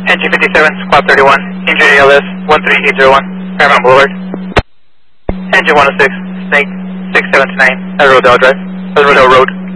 Engine 57, Squad 31, injured ALS 13801, Paramount Boulevard. Engine 106, Snake 6729, Rodell Drive, Rodell Road.